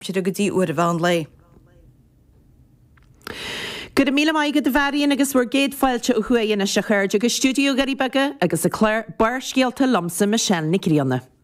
si a go dtí uair a bhean lei. Go a míle maigad a bhaíon agus bhar géad fáilte ó chuaíonna se chuirde agus stúdiú garí bege agus a chléir bar scialta lomsa me sean Nicríanna.